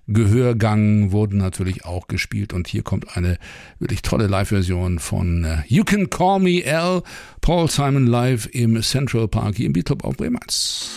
Gehörgang wurden natürlich auch gespielt. Und hier kommt eine wirklich tolle Live-Version von You Can Call Me Al, Paul Simon live im Central Park hier im Beat Club auf Bremen 1.